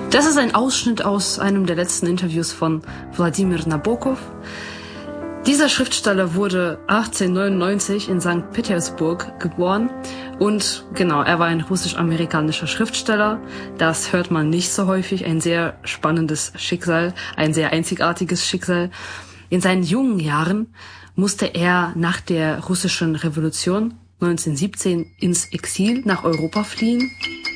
Das ist ein Ausschnitt aus einem der letzten Interviews von Wladimir Nabokov. Dieser Schriftsteller wurde 1899 in St. Petersburg geboren und genau, er war ein russisch-amerikanischer Schriftsteller. Das hört man nicht so häufig, ein sehr spannendes Schicksal, ein sehr einzigartiges Schicksal. In seinen jungen Jahren musste er nach der russischen Revolution 1917 ins Exil nach Europa fliehen.